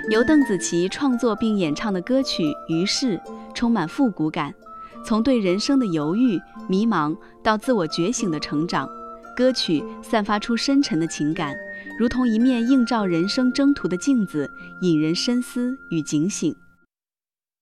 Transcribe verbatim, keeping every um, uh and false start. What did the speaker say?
由邓紫棋创作并演唱的歌曲《于是》充满复古感，从对人生的犹豫、迷茫到自我觉醒的成长，歌曲散发出深沉的情感，如同一面映照人生征途的镜子，引人深思与警醒。